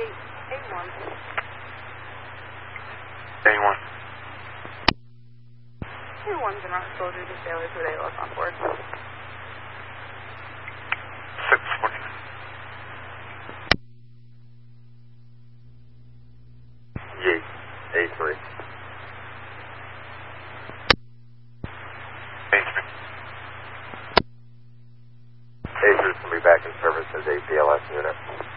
A1. A1. A1's in route soldiers and sailors with ALS on board. 640. Yates, A3. A3. A3 is going to be back in service as APLS unit.